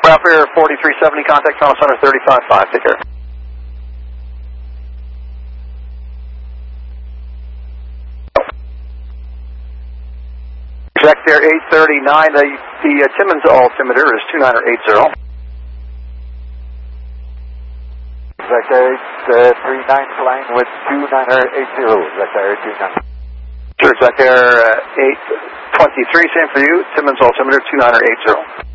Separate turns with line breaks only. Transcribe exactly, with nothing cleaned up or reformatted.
Air forty-three seventy, contact Toronto Center thirty-five five, take care. Exact Air eight thirty-nine, the, the uh, Timmins altimeter is two niner eight zero.
Exact Air eight thirty-nine flying with two niner eight zero, Exact Air two niner.
Sure, Exact Air uh, eight twenty-three, same for you, Timmins altimeter two niner eight zero.